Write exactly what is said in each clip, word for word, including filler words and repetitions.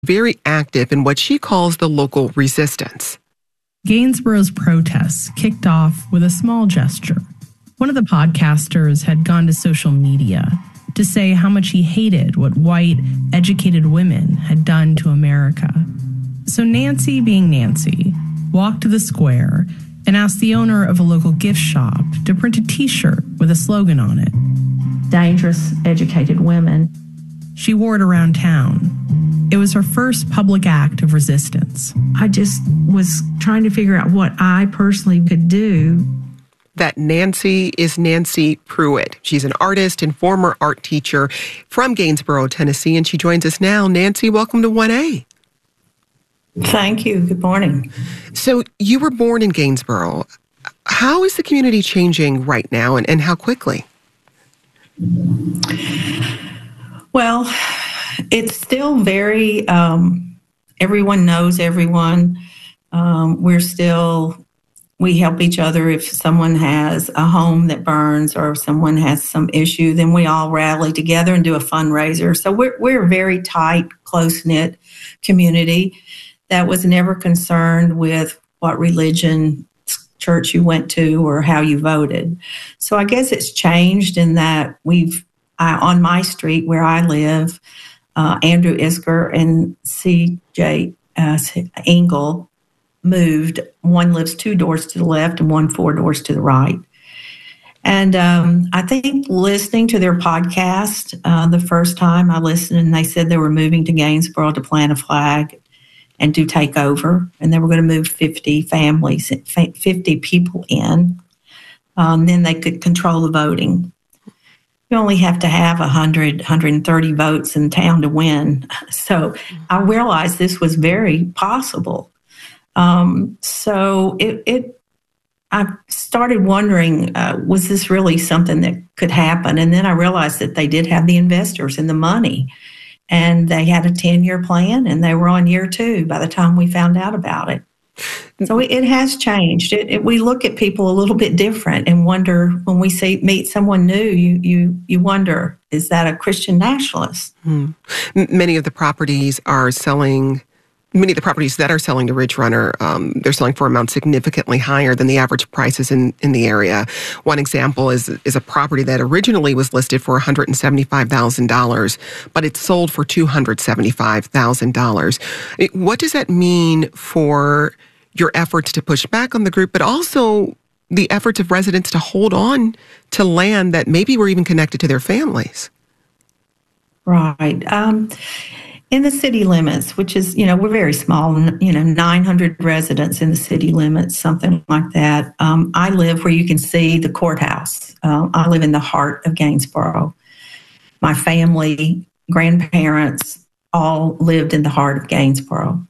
very active in what she calls the local resistance. Gainsboro's protests kicked off with a small gesture. One of the podcasters had gone to social media to say how much he hated what white, educated women had done to America. So Nancy, being Nancy, walked to the square and asked the owner of a local gift shop to print a T-shirt with a slogan on it. Dangerous, educated women. She wore it around town. It was her first public act of resistance. I just was trying to figure out what I personally could do. That Nancy is Nancy Pruitt. She's an artist and former art teacher from Gainsboro, Tennessee, and she joins us now. Nancy, welcome to one A. Thank you. Good morning. So you were born in Gainsboro. How is the community changing right now, and, and how quickly? Well, it's still very, um, everyone knows everyone. Um, we're still, we help each other. If someone has a home that burns or if someone has some issue, then we all rally together and do a fundraiser. So we're, we're a very tight, close-knit community that was never concerned with what religion, church you went to or how you voted. So I guess it's changed in that we've, I, on my street where I live, uh, Andrew Isker and C J Uh, Engel moved. One lives two doors to the left and one four doors to the right. And um, I think listening to their podcast, uh, the first time I listened, and they said they were moving to Gainsboro to plant a flag and to take over, and they were going to move fifty families, fifty people in. Um, then they could control the voting. You only have to have one hundred, one hundred thirty votes in town to win. So I realized this was very possible. Um, so it, it, I started wondering, uh, was this really something that could happen? And then I realized that they did have the investors and the money, and they had a ten-year plan, and they were on year two by the time we found out about it. So it, it has changed. It, it, we look at people a little bit different and wonder, when we see meet someone new, you you you wonder, is that a Christian nationalist? Hmm. M- many of the properties are selling. Many of the properties that are selling to Ridge Runner, um, they're selling for amounts significantly higher than the average prices in, in the area. One example is is a property that originally was listed for one hundred seventy-five thousand dollars, but it's sold for two hundred seventy-five thousand dollars. What does that mean for your efforts to push back on the group, but also the efforts of residents to hold on to land that maybe were even connected to their families? Right. Um, in the city limits, which is, you know, we're very small, you know, nine hundred residents in the city limits, something like that. Um, I live where you can see the courthouse. Uh, I live in the heart of Gainsboro. My family, grandparents, all lived in the heart of Gainsboro.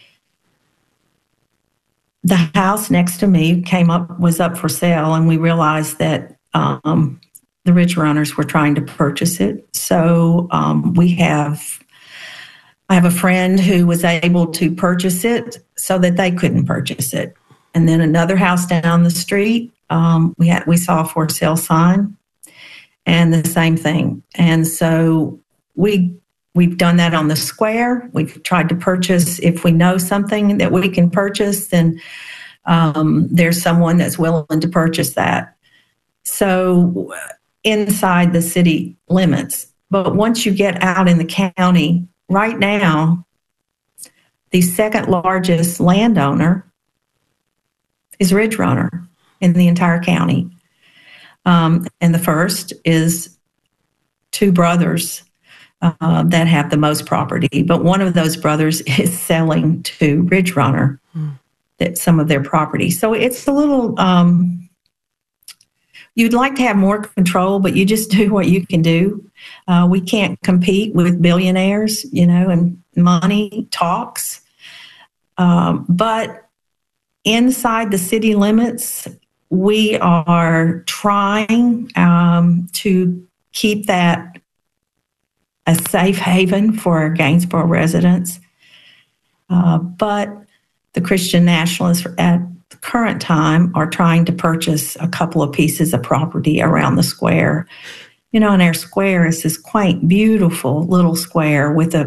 The house next to me came up, was up for sale, and we realized that um, the Ridge Runners were trying to purchase it. So um, we have, I have a friend who was able to purchase it so that they couldn't purchase it. And then another house down the street, um, we had, we saw a for sale sign, and the same thing. And so we We've done that on the square. We've tried to purchase. If we know something that we can purchase, then um, there's someone that's willing to purchase that. So inside the city limits. But once you get out in the county, right now, the second largest landowner is Ridge Runner in the entire county. Um, and the first is two brothers Uh, that have the most property, but one of those brothers is selling to Ridge Runner mm. that some of their property. So it's a little, um, you'd like to have more control, but you just do what you can do. Uh, we can't compete with billionaires, you know, and money talks. Um, but inside the city limits, we are trying um, to keep that a safe haven for our Gainsboro residents. Uh, but the Christian nationalists at the current time are trying to purchase a couple of pieces of property around the square. You know, and our square is this quaint, beautiful little square with a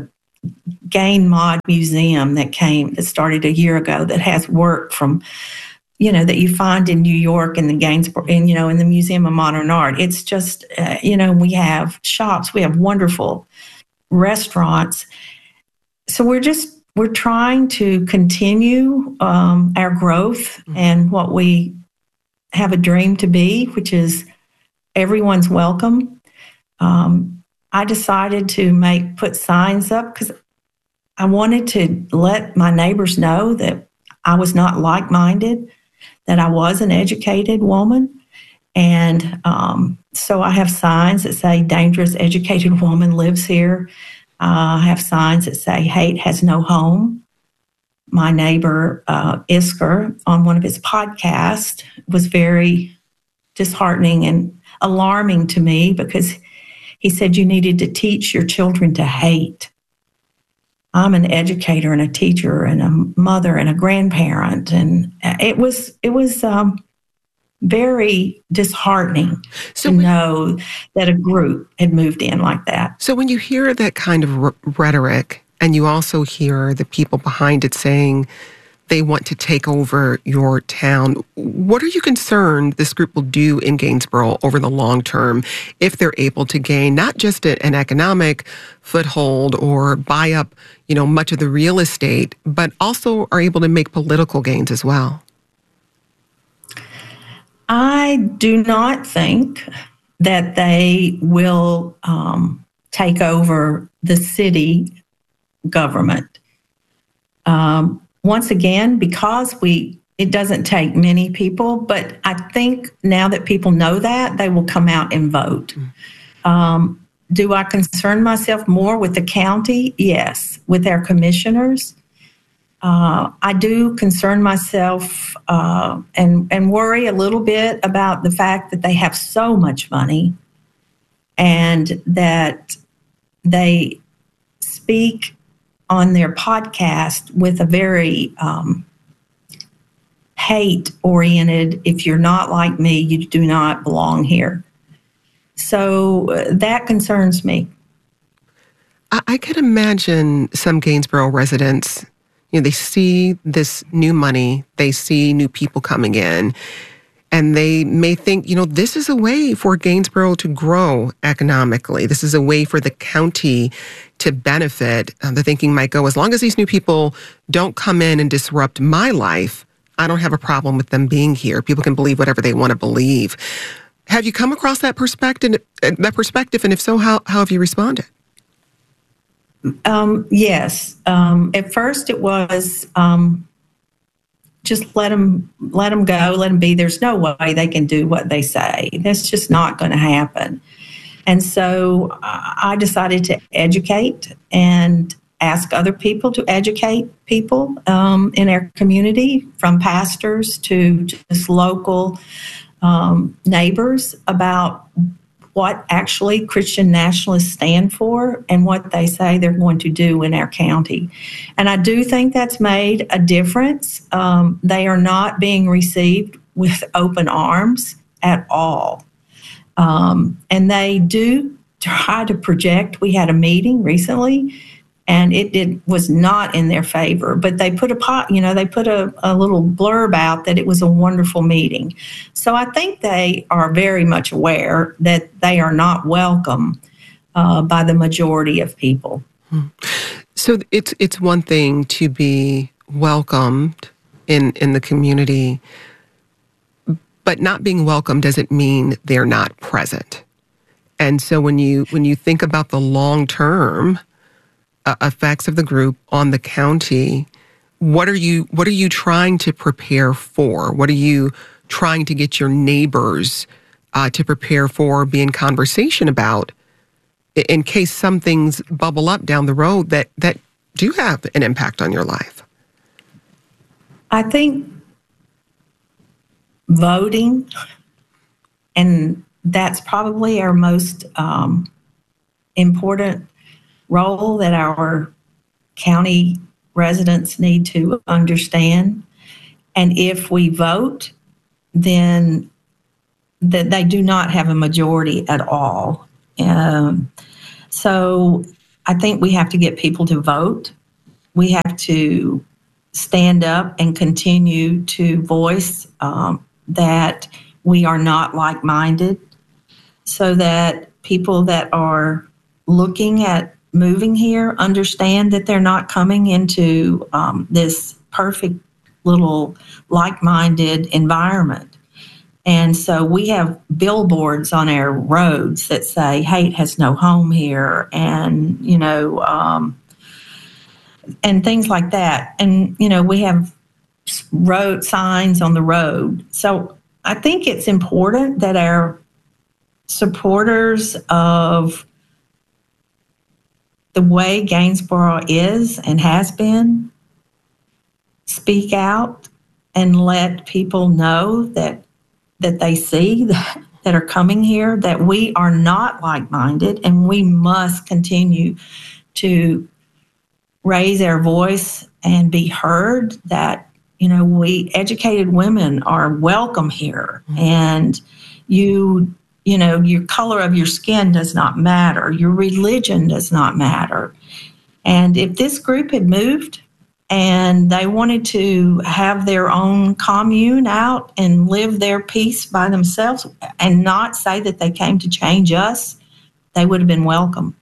Gain Mod Museum that came, that started a year ago, that has work from, you know, that you find in New York in the Gainsborough, and, you know, in the Museum of Modern Art. It's just, uh, you know, we have shops, we have wonderful restaurants. So we're just, we're trying to continue um, our growth and what we have a dream to be, which is everyone's welcome. Um, I decided to make, put signs up because I wanted to let my neighbors know that I was not like-minded, that I was an educated woman. And um, so I have signs that say, dangerous educated woman lives here. Uh, I have signs that say, hate has no home. My neighbor, uh, Isker, on one of his podcasts, was very disheartening and alarming to me because he said you needed to teach your children to hate. I'm an educator and a teacher and a mother and a grandparent, and it was it was um, very disheartening so to when, know that a group had moved in like that. So when you hear that kind of r- rhetoric, and you also hear the people behind it saying they want to take over your town, what are you concerned this group will do in Gainsborough over the long term if they're able to gain not just a, an economic foothold or buy up, you know, much of the real estate, but also are able to make political gains as well? I do not think that they will um, take over the city government. Um, once again, because we it doesn't take many people, but I think now that people know that, they will come out and vote. Mm. Um, do I concern myself more with the county? Yes. With our commissioners? Uh, I do concern myself uh, and, and worry a little bit about the fact that they have so much money and that they speak on their podcast with a very um, hate-oriented, if you're not like me, you do not belong here. So uh, that concerns me. I, I could imagine some Gainsborough residents, you know, they see this new money, they see new people coming in, and they may think, you know, this is a way for Gainsborough to grow economically. This is a way for the county to benefit. Uh, the thinking might go, as long as these new people don't come in and disrupt my life, I don't have a problem with them being here. People can believe whatever they want to believe. Have you come across that perspective? That perspective, and if so, how how have you responded? Um, yes. Um, at first, it was. Um, Just let them, let them go, let them be. There's no way they can do what they say. That's just not going to happen. And so uh, I decided to educate and ask other people to educate people um, in our community, from pastors to just local um, neighbors, about what actually Christian nationalists stand for and what they say they're going to do in our county. And I do think that's made a difference. Um, they are not being received with open arms at all. Um, and they do try to project. We had a meeting recently, and it did, was not in their favor. But they put a pot, you know, they put a, a little blurb out that it was a wonderful meeting. So I think they are very much aware that they are not welcome uh, by the majority of people. So it's it's one thing to be welcomed in in the community, but not being welcome doesn't mean they're not present. And so when you when you think about the long term Uh, effects of the group on the county, what are you what are you trying to prepare for? What are you trying to get your neighbors uh, to prepare for, be in conversation about, in case some things bubble up down the road that, that do have an impact on your life? I think voting, and that's probably our most um, important role that our county residents need to understand. And if we vote, then that they do not have a majority at all. Um, so I think we have to get people to vote. We have to stand up and continue to voice um, that we are not like-minded, so that people that are looking at moving here understand that they're not coming into um, this perfect little like-minded environment. And so we have billboards on our roads that say hate has no home here, and, you know, um, and things like that. And, you know, we have road signs on the road. So I think it's important that our supporters of the way Gainsboro is and has been speak out and let people know that that they see that, that are coming here, that we are not like-minded, and we must continue to raise our voice and be heard, that, you know, we educated women are welcome here. Mm-hmm. And you, you know, your color of your skin does not matter. Your religion does not matter. And if this group had moved and they wanted to have their own commune out and live their peace by themselves and not say that they came to change us, they would have been welcome.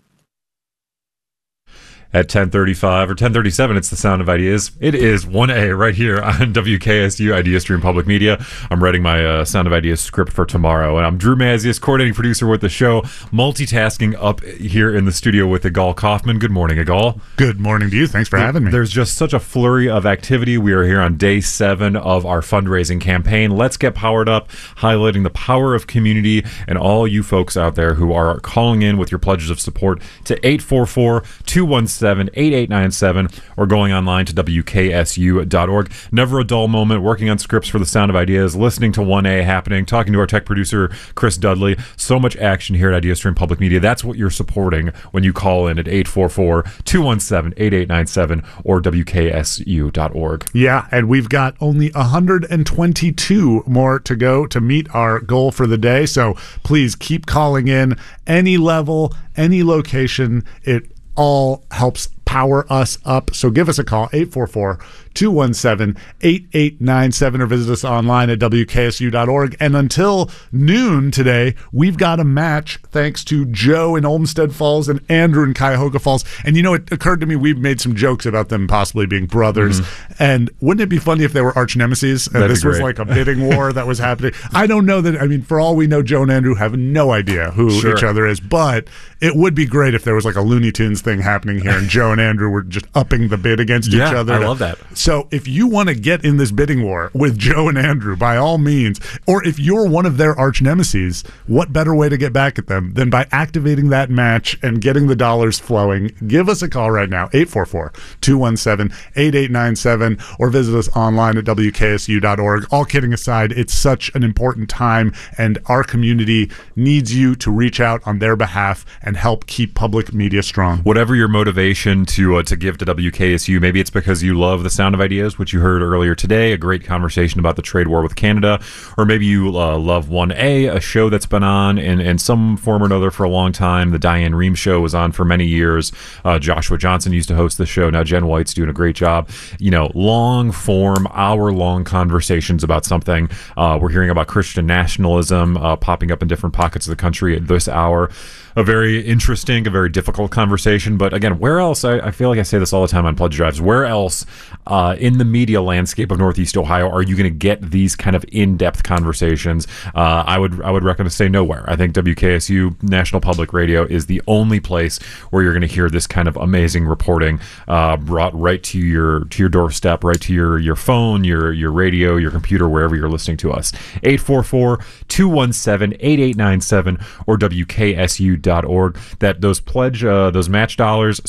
At ten thirty-five or ten thirty-seven, it's the Sound of Ideas. It is one A right here on W K S U Idea Stream Public Media. I'm writing my uh, Sound of Ideas script for tomorrow, and I'm Drew Mazius, coordinating producer with the show, multitasking up here in the studio with Igal Kaufman. Good morning, Igal. Good morning to you. Thanks for there, having me. There's just such a flurry of activity. We are here on day seven of our fundraising campaign. Let's get powered up, highlighting the power of community and all you folks out there who are calling in with your pledges of support to eight four four, two one seven, eight eight nine seven or going online to W K S U dot org. Never a dull moment, working on scripts for the Sound of Ideas, listening to one A happening, talking to our tech producer, Chris Dudley. So much action here at IdeaStream Public Media. That's what you're supporting when you call in at eight four four, two one seven, eight eight nine seven or W K S U dot org. Yeah, and we've got only one hundred twenty-two more to go to meet our goal for the day. So please keep calling in, any level, any location. It all helps power us up. So give us a call, eight four four, two one seven, eight eight nine seven, or visit us online at W K S U dot org. And until noon today, we've got a match thanks to Joe in Olmsted Falls and Andrew in Cuyahoga Falls. And, you know, it occurred to me we've made some jokes about them possibly being brothers. Mm-hmm. And wouldn't it be funny if they were arch nemesis and That'd this was like a bidding war that was happening? I don't know that. I mean, for all we know, Joe and Andrew have no idea who sure. each other is. But it would be great if there was like a Looney Tunes thing happening here and Joe and Andrew were just upping the bid against yeah, each other. I love that. So if you want to get in this bidding war with Joe and Andrew, by all means, or if you're one of their arch nemesis, what better way to get back at them than by activating that match and getting the dollars flowing? Give us a call right now, eight four four, two one seven, eight eight nine seven, or visit us online at W K S U dot org. All kidding aside, it's such an important time, and our community needs you to reach out on their behalf and help keep public media strong. Whatever your motivation to uh, to give to W K S U, maybe it's because you love the Sound of Ideas, which you heard earlier today, a great conversation about the trade war with Canada, or maybe you uh, love one A, a show that's been on in, in some form or another for a long time. The Diane Rehm show was on for many years. Uh, Joshua Johnson used to host the show. Now Jen White's doing a great job. You know, long form, hour long conversations about something. Uh, we're hearing about Christian nationalism uh, popping up in different pockets of the country at this hour. A very interesting, a very difficult conversation. But again, where else, I, I feel like I say this all the time on Pledge Drives, where else uh, in the media landscape of Northeast Ohio are you going to get these kind of in-depth conversations? Uh, I would I would recommend to say nowhere. I think W K S U National Public Radio is the only place where you're going to hear this kind of amazing reporting uh, brought right to your to your doorstep, right to your, your phone, your, your radio, your computer, wherever you're listening to us. eight four four, two one seven, eight eight nine seven or W K S U dot org. That those pledge, uh, those match dollars, so important.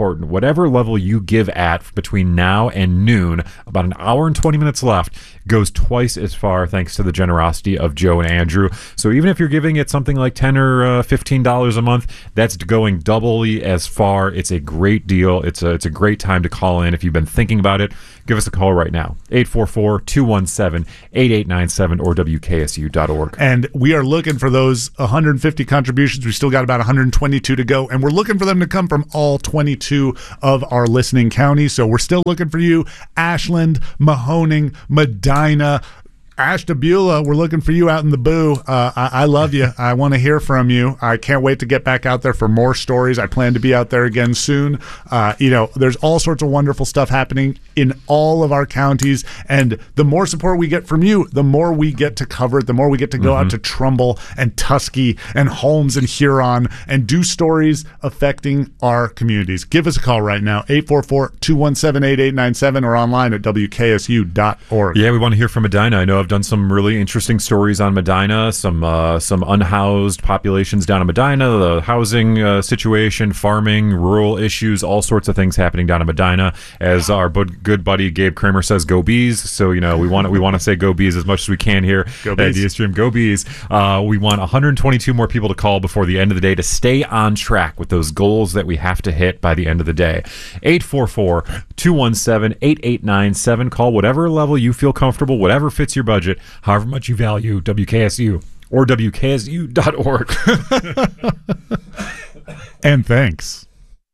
important, whatever level you give at between now and noon, about an hour and twenty minutes left, goes twice as far thanks to the generosity of Joe and Andrew. So even if you're giving it something like ten or uh, fifteen dollars a month, that's going doubly as far. It's a great deal. It's a, it's a great time to call in. If you've been thinking about it, give us a call right now, eight four four, two one seven, eight eight nine seven or W K S U dot org. And we are looking for those one hundred fifty contributions. We still got about one hundred twenty-two to go, and we're looking for them to come from all twenty-two of our listening counties. So we're still looking for you, Ashland, Mahoning, Medina, Ashtabula. We're looking for you out in the boo. Uh, I, I love you. I want to hear from you. I can't wait to get back out there for more stories. I plan to be out there again soon. Uh, you know, there's all sorts of wonderful stuff happening in all of our counties, and the more support we get from you, the more we get to cover it, the more we get to go mm-hmm. out to Trumbull and Tuskegee and Holmes and Huron and do stories affecting our communities. Give us a call right now, eight four four, two one seven, eight eight nine seven, or online at W K S U dot org. Yeah, we want to hear from Medina. I know I've done some really interesting stories on Medina, some uh, some unhoused populations down in Medina, the housing uh, situation, farming, rural issues, all sorts of things happening down in Medina. As our bud- good buddy Gabe Kramer says, "Go Bees!" So you know we want we want to say "Go Bees" as much as we can here. Go Bees! Idea Stream, Go Bees! Uh, we want one hundred twenty-two more people to call before the end of the day to stay on track with those goals that we have to hit by the end of the day. eight four four, two one seven, eight eight nine seven. Call whatever level you feel comfortable, whatever fits your budget, however much you value W K S U or W K S U dot org. And thanks.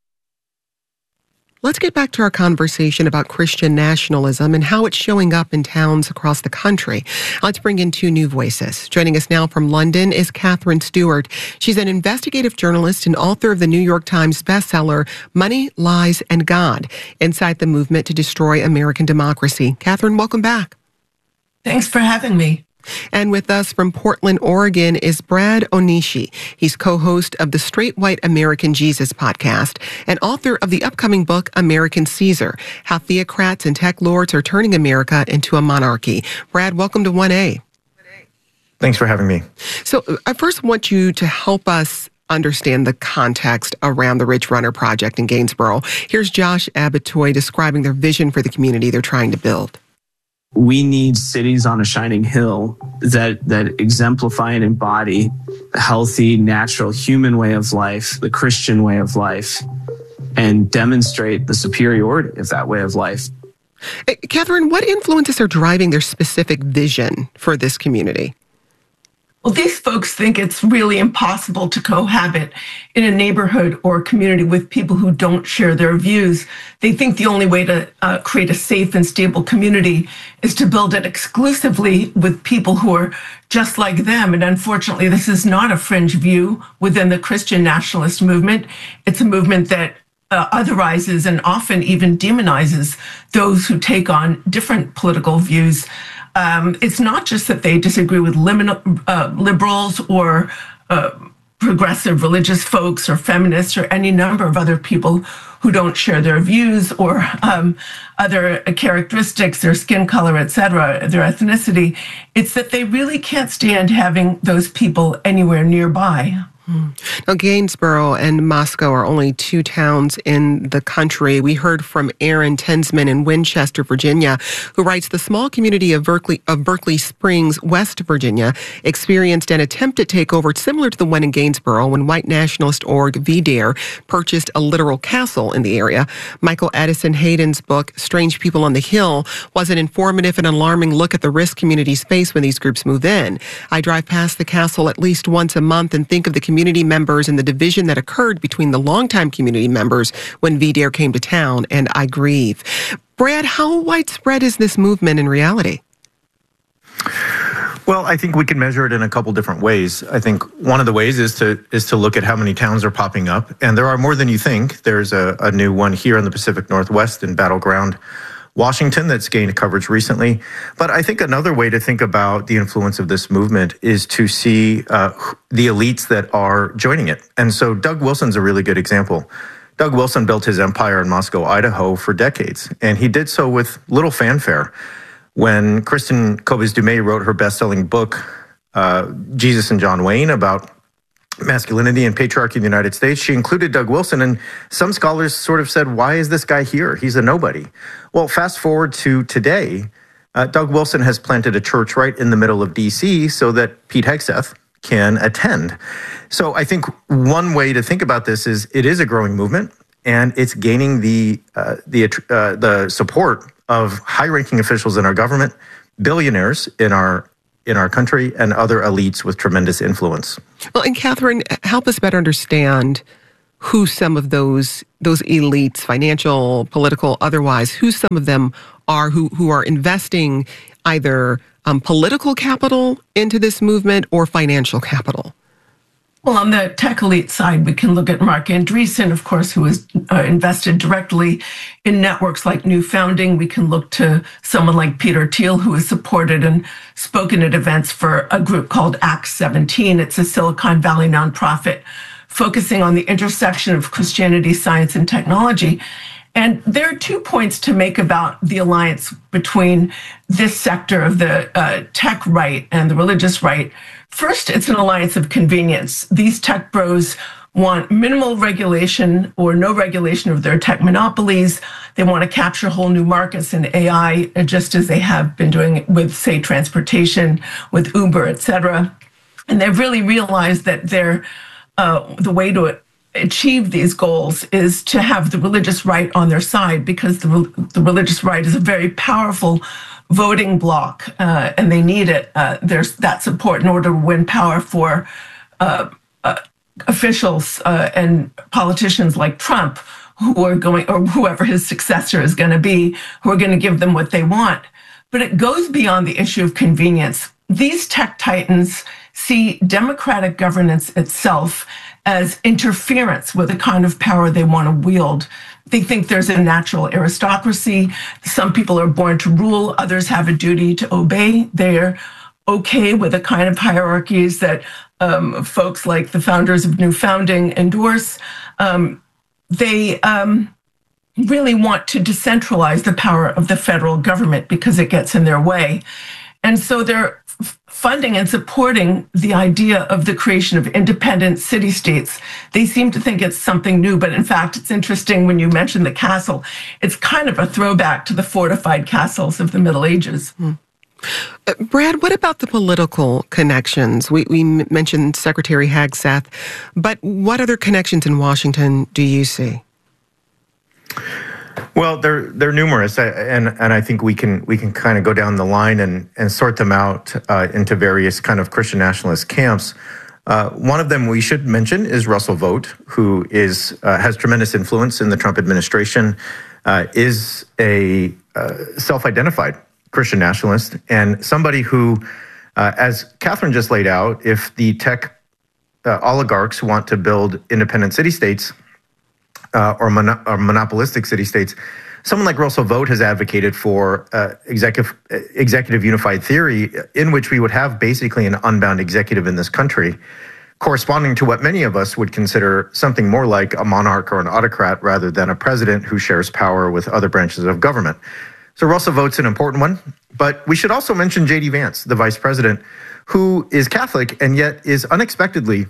Let's get back to our conversation about Christian nationalism and how it's showing up in towns across the country. Let's bring in two new voices. Joining us now from London is Catherine Stewart. She's an investigative journalist and author of the New York Times bestseller, Money, Lies, and God, Inside the Movement to Destroy American Democracy. Catherine, welcome back. Thanks for having me. And with us from Portland, Oregon is Brad Onishi. He's co-host of the Straight White American Jesus podcast and author of the upcoming book, American Caesar, How Theocrats and Tech Lords Are Turning America into a Monarchy. Brad, welcome to one A. Thanks for having me. So I first want you to help us understand the context around the Ridge Runner Project in Gainsborough. Here's Josh Abatoy describing their vision for the community they're trying to build. We need cities on a shining hill that that exemplify and embody the healthy, natural, human way of life, the Christian way of life, and demonstrate the superiority of that way of life. Hey, Catherine, what influences are driving their specific vision for this community? Well, these folks think it's really impossible to cohabit in a neighborhood or community with people who don't share their views. They think the only way to uh, create a safe and stable community is to build it exclusively with people who are just like them. And unfortunately, this is not a fringe view within the Christian nationalist movement. It's a movement that uh, otherizes and often even demonizes those who take on different political views. Um, it's not just that they disagree with limin- uh, liberals or uh, progressive religious folks or feminists or any number of other people who don't share their views or um, other characteristics, their skin color, et cetera, their ethnicity. It's that they really can't stand having those people anywhere nearby. Now, Gainsborough and Moscow are only two towns in the country. We heard from Aaron Tensman in Winchester, Virginia, who writes, the small community of Berkeley, of Berkeley Springs, West Virginia, experienced an attempted takeover similar to the one in Gainsborough when white nationalist org V DARE purchased a literal castle in the area. Michael Addison Hayden's book, Strange People on the Hill, was an informative and alarming look at the risk communities face when these groups move in. I drive past the castle at least once a month and think of the community community members and the division that occurred between the longtime community members when V DARE came to town, and I grieve. Brad, how widespread is this movement in reality? Well, I think we can measure it in a couple different ways. I think one of the ways is to is to look at how many towns are popping up, and there are more than you think. There's a, a new one here in the Pacific Northwest in Battleground, Washington, that's gained coverage recently. But I think another way to think about the influence of this movement is to see uh, the elites that are joining it. And so Doug Wilson's a really good example. Doug Wilson built his empire in Moscow, Idaho for decades, and he did so with little fanfare. When Kristen Kobes-Dumais wrote her best-selling book, uh, Jesus and John Wayne, about masculinity and patriarchy in the United States. She included Doug Wilson, and some scholars sort of said, why is this guy here? He's a nobody. Well, fast forward to today, uh, Doug Wilson has planted a church right in the middle of D C so that Pete Hegseth can attend. So I think one way to think about this is it is a growing movement, and it's gaining the uh, the uh, the support of high-ranking officials in our government, billionaires in our in our country, and other elites with tremendous influence. Well, and Catherine, help us better understand who some of those those elites, financial, political, otherwise, who some of them are who who are investing either um, political capital into this movement or financial capital. Well, on the tech elite side, we can look at Mark Andreessen, of course, who has uh, invested directly in networks like New Founding. We can look to someone like Peter Thiel, who has supported and spoken at events for a group called Acts seventeen. It's a Silicon Valley nonprofit focusing on the intersection of Christianity, science, and technology. And there are two points to make about the alliance between this sector of the uh, tech right and the religious right. First, it's an alliance of convenience. These tech bros want minimal regulation or no regulation of their tech monopolies. They want to capture whole new markets in A I, just as they have been doing with, say, transportation, with Uber, et cetera. And they've really realized that they're, uh, the way to achieve these goals is to have the religious right on their side, because the, the religious right is a very powerful voting bloc, uh, and they need it. Uh, there's that support in order to win power for uh, uh, officials uh, and politicians like Trump, who are going, or whoever his successor is going to be, who are going to give them what they want. But it goes beyond the issue of convenience. These tech titans see democratic governance itself as interference with the kind of power they want to wield. They think there's a natural aristocracy. Some people are born to rule, others have a duty to obey. They're okay with the kind of hierarchies that um, folks like the founders of New Founding endorse. Um, they um, really want to decentralize the power of the federal government because it gets in their way. And so they're funding and supporting the idea of the creation of independent city-states. They seem to think it's something new, but in fact, it's interesting when you mention the castle. It's kind of a throwback to the fortified castles of the Middle Ages. Hmm. Uh, Brad, what about the political connections? We, we mentioned Secretary Hegseth, but what other connections in Washington do you see? Well, they're they're numerous, and and I think we can we can kind of go down the line and and sort them out uh, into various kind of Christian nationalist camps. Uh, one of them we should mention is Russell Vought, who is uh, has tremendous influence in the Trump administration, uh, is a uh, self-identified Christian nationalist, and somebody who, uh, as Catherine just laid out, if the tech uh, oligarchs want to build independent city-states, Uh, or, mono- or monopolistic city-states, someone like Russell Vought has advocated for uh, executive, executive unified theory, in which we would have basically an unbound executive in this country, corresponding to what many of us would consider something more like a monarch or an autocrat rather than a president who shares power with other branches of government. So Russell Vought's an important one, but we should also mention J D Vance, the vice president, who is Catholic and yet is unexpectedly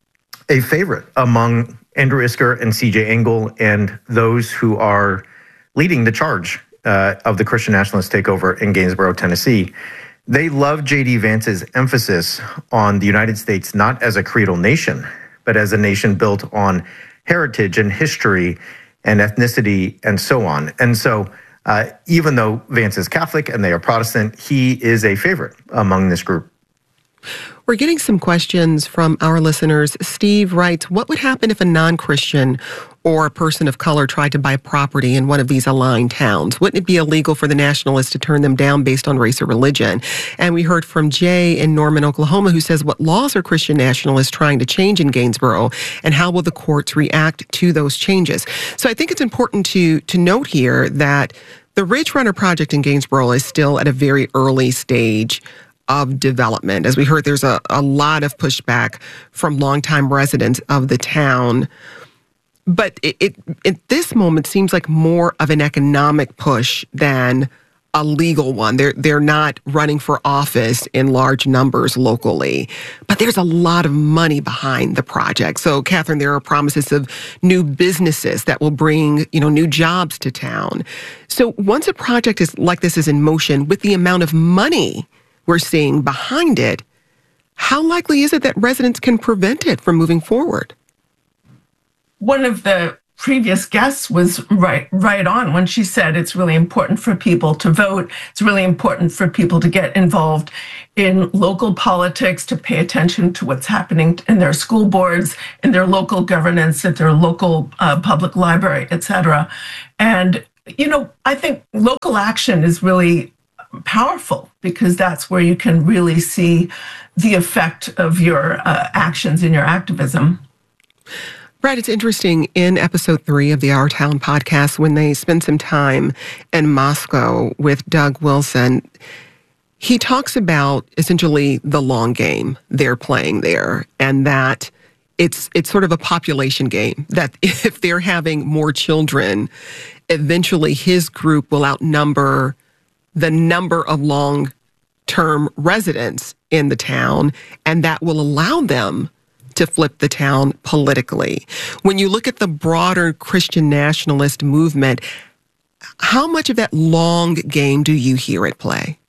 a favorite among Andrew Isker and C J Engel and those who are leading the charge uh, of the Christian nationalist takeover in Gainsborough, Tennessee. They love J D Vance's emphasis on the United States not as a creedal nation, but as a nation built on heritage and history and ethnicity and so on. And so uh, even though Vance is Catholic and they are Protestant, he is a favorite among this group. We're getting some questions from our listeners. Steve writes, what would happen if a non-Christian or a person of color tried to buy property in one of these aligned towns? Wouldn't it be illegal for the nationalists to turn them down based on race or religion? And we heard from Jay in Norman, Oklahoma, who says, what laws are Christian nationalists trying to change in Gainsborough, and how will the courts react to those changes? So I think it's important to, to note here that the Ridge Runner project in Gainsborough is still at a very early stage of development. As we heard, there's a, a lot of pushback from longtime residents of the town. But it, it at this moment seems like more of an economic push than a legal one. They're they're not running for office in large numbers locally, but there's a lot of money behind the project. So, Catherine, there are promises of new businesses that will bring, you know, new jobs to town. So, once a project is like this is in motion, with the amount of money we're seeing behind it, how likely is it that residents can prevent it from moving forward? One of the previous guest was right right on when she said it's really important for people to vote. It's really important for people to get involved in local politics, to pay attention to what's happening in their school boards, in their local governance, at their local uh, public library, et cetera. And, you know, I think local action is really powerful because that's where you can really see the effect of your uh, actions in your activism. Brad, it's interesting in episode three of the Our Town podcast, when they spend some time in Moscow with Doug Wilson, he talks about essentially the long game they're playing there, and that it's it's sort of a population game, that if they're having more children, eventually his group will outnumber the number of long-term residents in the town, and that will allow them to flip the town politically. When you look at the broader Christian nationalist movement, how much of that long game do you hear at play?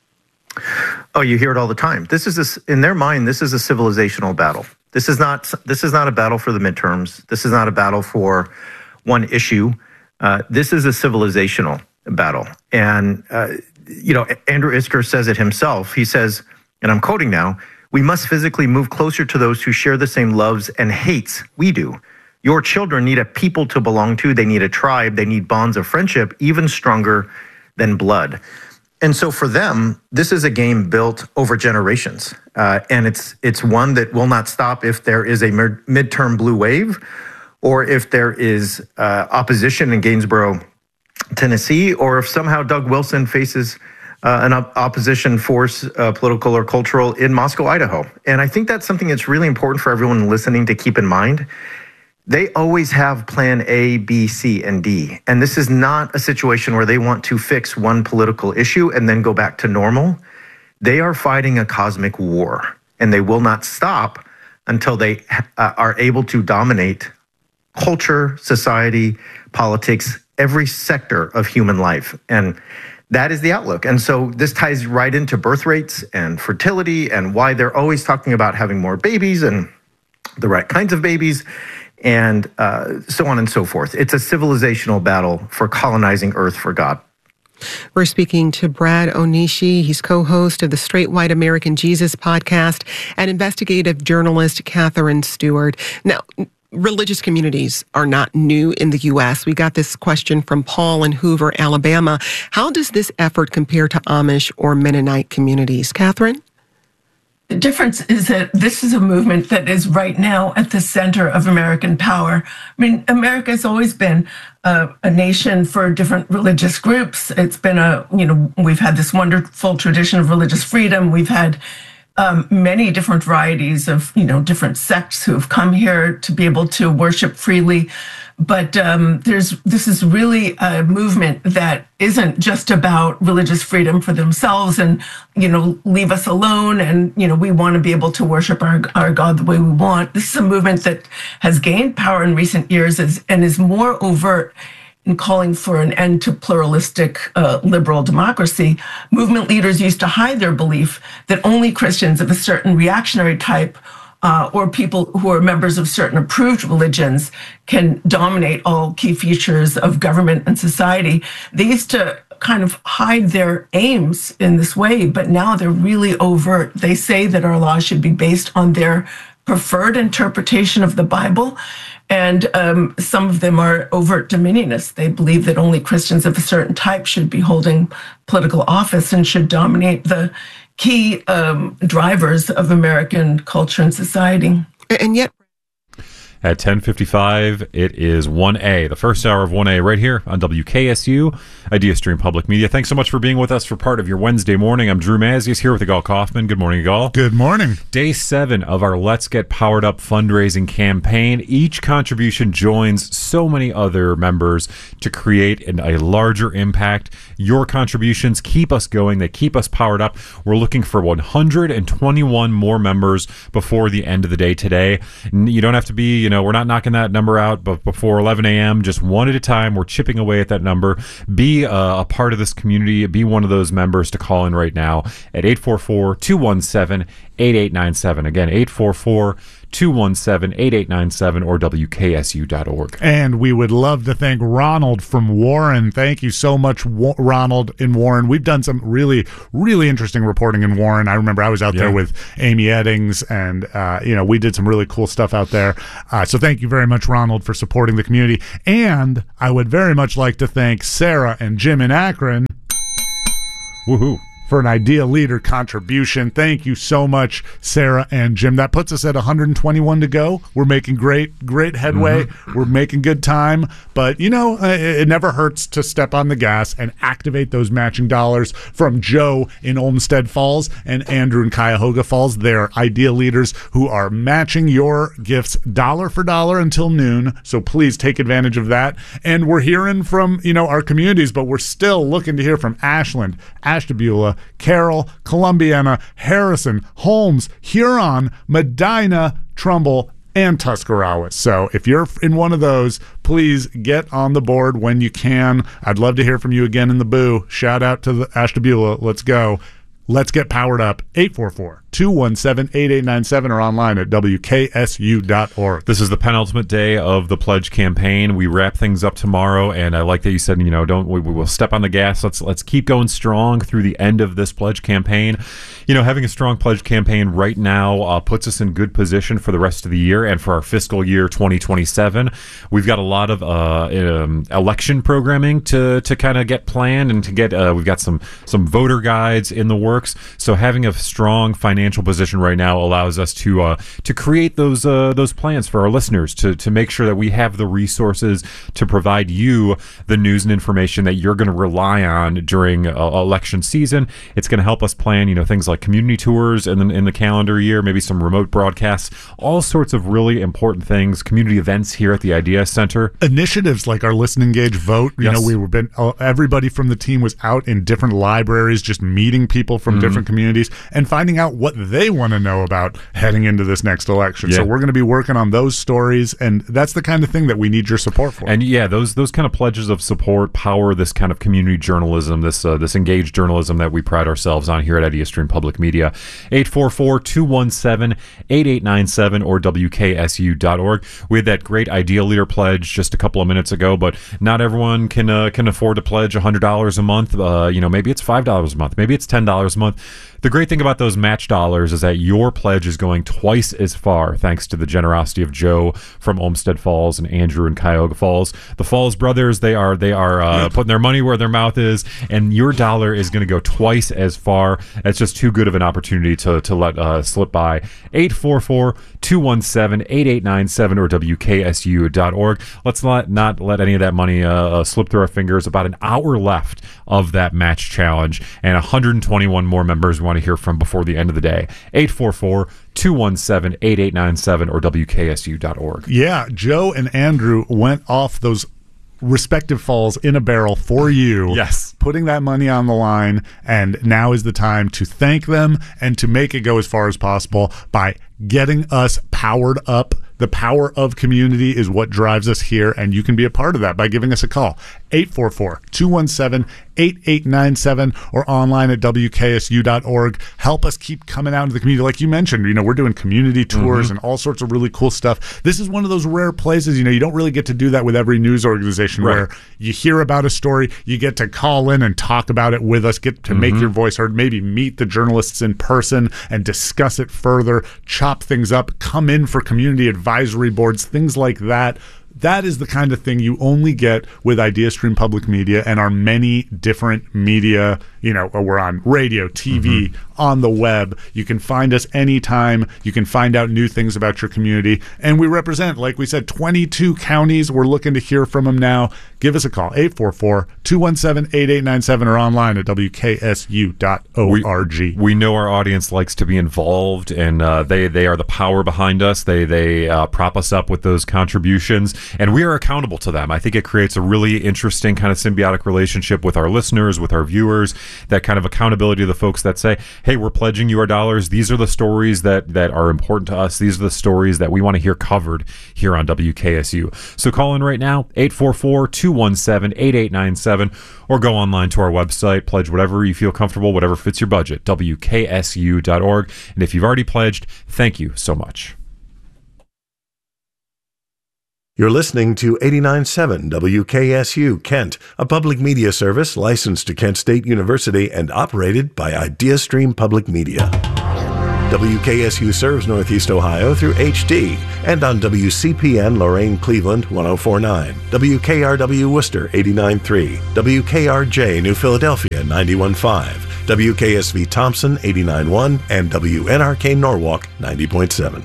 Oh, you hear it all the time. This is a, in their mind, this is a civilizational battle. This is not this is not a battle for the midterms. This is not a battle for one issue. Uh, this is a civilizational battle. And, uh, you know, Andrew Isker says it himself. He says, and I'm quoting now, "We must physically move closer to those who share the same loves and hates we do. Your children need a people to belong to. They need a tribe. They need bonds of friendship, even stronger than blood." And so for them, this is a game built over generations. Uh, and it's it's one that will not stop if there is a mid- midterm blue wave, or if there is uh, opposition in Gainsborough, Tennessee, or if somehow Doug Wilson faces Uh, an op- opposition force, uh, political or cultural, in Moscow, Idaho. And I think that's something that's really important for everyone listening to keep in mind. They always have plan A, B, C, and D. And this is not a situation where they want to fix one political issue and then go back to normal. They are fighting a cosmic war, and they will not stop until they uh, are able to dominate culture, society, politics, every sector of human life. And that is the outlook. And so this ties right into birth rates and fertility and why they're always talking about having more babies and the right kinds of babies and uh, so on and so forth. It's a civilizational battle for colonizing Earth for God. We're speaking to Brad Onishi. He's co-host of the Straight White American Jesus podcast, and investigative journalist Catherine Stewart. Now, religious communities are not new in the U S. We got this question from Paul in Hoover, Alabama. How does this effort compare to Amish or Mennonite communities? Catherine? The difference is that this is a movement that is right now at the center of American power. I mean, America has always been a, a nation for different religious groups. It's been a, you know, we've had this wonderful tradition of religious freedom. We've had Um, many different varieties of, you know, different sects who have come here to be able to worship freely. But um, there's this is really a movement that isn't just about religious freedom for themselves and, you know, leave us alone and, you know, we want to be able to worship our, our God the way we want. This is a movement that has gained power in recent years as, and is more overt in calling for an end to pluralistic uh, liberal democracy. Movement leaders used to hide their belief that only Christians of a certain reactionary type uh, or people who are members of certain approved religions can dominate all key features of government and society. They used to kind of hide their aims in this way, but now they're really overt. They say that our laws should be based on their preferred interpretation of the Bible. And um, some of them are overt dominionists. They believe that only Christians of a certain type should be holding political office and should dominate the key um, drivers of American culture and society. And yet, At ten fifty-five, it is one A, the first hour of one A right here on W K S U, IdeaStream Public Media. Thanks so much for being with us for part of your Wednesday morning. I'm Drew Mazzius here with Igal Kaufman. Good morning, Igal. Good morning. Day seven of our Let's Get Powered Up fundraising campaign. Each contribution joins so many other members to create an, a larger impact. Your contributions keep us going. They keep us powered up. We're looking for one hundred twenty-one more members before the end of the day today. You don't have to be, you know, we're not knocking that number out but before eleven a.m., just one at a time. We're chipping away at that number. Be uh, a part of this community. Be one of those members to call in right now at eight four four, two one seven, eight eight nine seven. Again, eight four four, two one seven, eight eight nine seven or W K S U dot org. And we would love to thank Ronald from Warren. Thank you so much, Ronald in Warren. We've done some really, really interesting reporting in Warren. I remember I was out yeah. there with Amy Eddings, and uh, you know, we did some really cool stuff out there. Uh, so thank you very much, Ronald, for supporting the community. And I would very much like to thank Sarah and Jim in Akron. Woohoo. For an Idea Leader contribution. Thank you so much, Sarah and Jim. That puts us at one hundred twenty-one to go. We're making great, great headway. Mm-hmm. We're making good time. But, you know, it never hurts to step on the gas and activate those matching dollars from Joe in Olmsted Falls and Andrew in Cuyahoga Falls. They're Idea Leaders who are matching your gifts dollar for dollar until noon. So please take advantage of that. And we're hearing from, you know, our communities, but we're still looking to hear from Ashland, Ashtabula, Carroll, Columbiana, Harrison, Holmes, Huron, Medina, Trumbull, and Tuscarawas. So if you're in one of those, please get on the board when you can. I'd love to hear from you again in the boo. Shout out to the Ashtabula. Let's go. Let's get powered up. eight four four, two one seven, eight eight nine seven or online at W K S U dot org. This is the penultimate day of the pledge campaign. We wrap things up tomorrow, and I like that you said, you know, don't we, we will step on the gas. Let's let's keep going strong through the end of this pledge campaign. You know, having a strong pledge campaign right now uh, puts us in good position for the rest of the year and for our fiscal year twenty twenty-seven. We've got a lot of uh, um, election programming to to kind of get planned and to get. Uh, we've got some some voter guides in the works. So having a strong financial position right now allows us to uh, to create those uh, those plans for our listeners to to make sure that we have the resources to provide you the news and information that you're going to rely on during uh, election season. It's going to help us plan, you know, things like community tours in the, in the calendar year, maybe some remote broadcasts, all sorts of really important things, community events here at the Idea Center. Initiatives like our Listen, Engage, Vote. You yes. know, we were been uh, everybody from the team was out in different libraries just meeting people from mm-hmm. different communities and finding out what they want to know about heading into this next election. Yeah. So we're going to be working on those stories, and that's the kind of thing that we need your support for. And yeah, those those kind of pledges of support power this kind of community journalism, this uh, this engaged journalism that we pride ourselves on here at IdeaStream Public Media. eight four four, two one seven, eight eight nine seven or W K S U dot org. We had that great Idea Leader pledge just a couple of minutes ago, but not everyone can uh, can afford to pledge one hundred dollars a month. Uh, you know, maybe it's five dollars a month, maybe it's ten dollars a month. The great thing about those match dollars is that your pledge is going twice as far thanks to the generosity of Joe from Olmsted Falls and Andrew in Cuyahoga Falls. The Falls brothers, they are they are uh, putting their money where their mouth is, and your dollar is going to go twice as far. It's just too good of an opportunity to, to let uh, slip by. eight four four, two one seven, eight eight nine seven or W K S U dot org. Let's not, not let any of that money uh, uh, slip through our fingers. About an hour left of that match challenge, and one hundred twenty-one more members want to hear from before the end of the day. eight four four, two one seven, eight eight nine seven or W K S U dot org. Yeah, Joe and Andrew went off those respective falls in a barrel for you. Yes. Putting that money on the line, and now is the time to thank them and to make it go as far as possible by getting us powered up. The power of community is what drives us here, and you can be a part of that by giving us a call. eight four four, two one seven, eight eight nine seven or online at W K S U dot org. Help us keep coming out into the community. Like you mentioned, you know, we're doing community tours mm-hmm. and all sorts of really cool stuff. This is one of those rare places, you know, you don't really get to do that with every news organization right. where you hear about a story, you get to call in and talk about it with us, get to mm-hmm. make your voice heard, maybe meet the journalists in person and discuss it further, chop things up, come in for community advisory boards, things like that. that is the kind of thing you only get with IdeaStream Public Media and our many different media. You know, we're on radio, T V, mm-hmm. on the web. You can find us anytime. You can find out new things about your community. And we represent, like we said, twenty-two counties. We're looking to hear from them now. Give us a call, eight four four, two one seven, eight eight nine seven, or online at w k s u dot org. We, we know our audience likes to be involved, and uh, they, they are the power behind us. They, they uh, prop us up with those contributions, and we are accountable to them. I think it creates a really interesting kind of symbiotic relationship with our listeners, with our viewers, that kind of accountability to the folks that say, hey, we're pledging you our dollars. These are the stories that, that are important to us. These are the stories that we want to hear covered here on W K S U. So call in right now, eight four four, two one seven, eight eight nine seven, or go online to our website, pledge whatever you feel comfortable, whatever fits your budget, w k s u dot org. And if you've already pledged, thank you so much. You're listening to eighty-nine point seven W K S U Kent, a public media service licensed to Kent State University and operated by IdeaStream Public Media. W K S U serves Northeast Ohio through H D and on W C P N Lorain Cleveland one oh four point nine, W K R W Worcester eighty-nine point three, W K R J New Philadelphia ninety-one point five, W K S V Thompson eighty-nine point one, and W N R K Norwalk ninety point seven.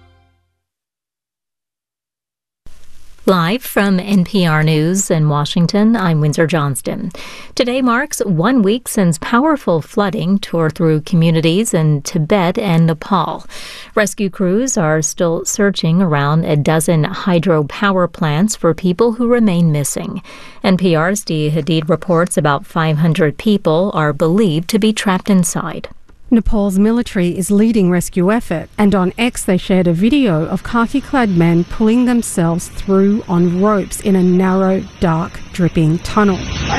Live from N P R News in Washington, I'm Windsor Johnston. Today marks one week since powerful flooding tore through communities in Tibet and Nepal. Rescue crews are still searching around a dozen hydropower plants for people who remain missing. N P R's Dia Hadid reports about five hundred people are believed to be trapped inside. Nepal's military is leading rescue effort, and on X they shared a video of khaki-clad men pulling themselves through on ropes in a narrow, dark, dripping tunnel.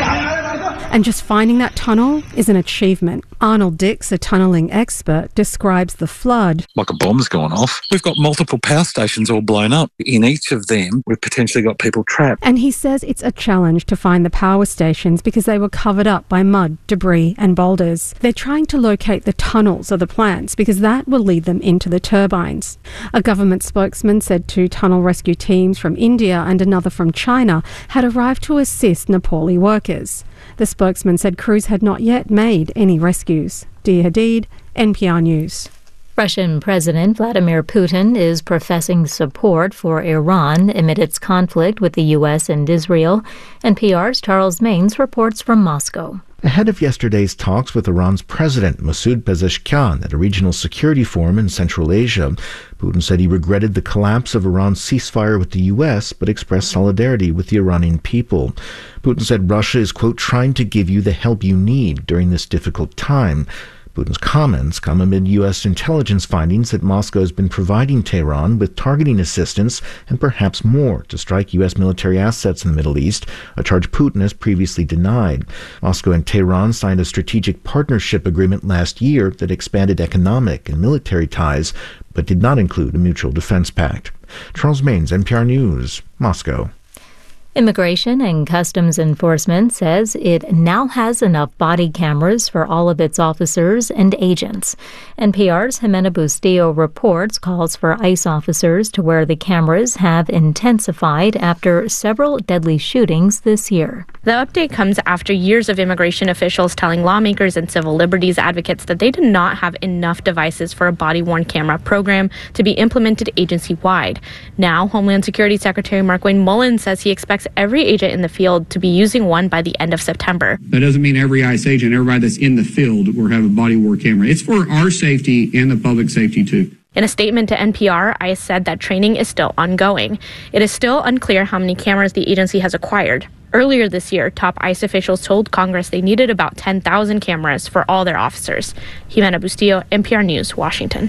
And just finding that tunnel is an achievement. Arnold Dix, a tunnelling expert, describes the flood. Like a bomb's gone off. We've got multiple power stations all blown up. In each of them, we've potentially got people trapped. And he says it's a challenge to find the power stations because they were covered up by mud, debris and boulders. They're trying to locate the tunnels of the plants because that will lead them into the turbines. A government spokesman said two tunnel rescue teams from India and another from China had arrived to assist Nepali workers. The spokesman said crews had not yet made any rescues. Dia Hadid, N P R News. Russian President Vladimir Putin is professing support for Iran amid its conflict with the U S and Israel. N P R's Charles Maines reports from Moscow. Ahead of yesterday's talks with Iran's president, Masoud Pezeshkian, at a regional security forum in Central Asia, Putin said he regretted the collapse of Iran's ceasefire with the U S, but expressed solidarity with the Iranian people. Putin said Russia is, quote, trying to give you the help you need during this difficult time. Putin's comments come amid U S intelligence findings that Moscow has been providing Tehran with targeting assistance and perhaps more to strike U S military assets in the Middle East, a charge Putin has previously denied. Moscow and Tehran signed a strategic partnership agreement last year that expanded economic and military ties, but did not include a mutual defense pact. Charles Maines, N P R News, Moscow. Immigration and Customs Enforcement says it now has enough body cameras for all of its officers and agents. N P R's Jimena Bustillo reports calls for ICE officers to wear the cameras have intensified after several deadly shootings this year. The update comes after years of immigration officials telling lawmakers and civil liberties advocates that they did not have enough devices for a body-worn camera program to be implemented agency-wide. Now, Homeland Security Secretary Markwayne Mullin says he expects every agent in the field to be using one by the end of September. That doesn't mean every ICE agent, everybody that's in the field will have a body-worn camera. It's for our safety and the public safety too. In a statement to N P R, ICE said that training is still ongoing. It is still unclear how many cameras the agency has acquired. Earlier this year, top ICE officials told Congress they needed about ten thousand cameras for all their officers. Jimena Bustillo, N P R News, Washington.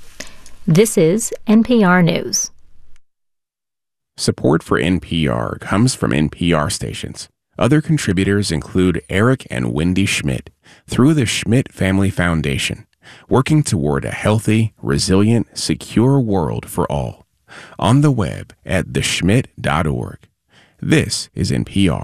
This is N P R News. Support for N P R comes from N P R stations. Other contributors include Eric and Wendy Schmidt through the Schmidt Family Foundation, working toward a healthy, resilient, secure world for all. On the web at the schmidt dot org. This is N P R.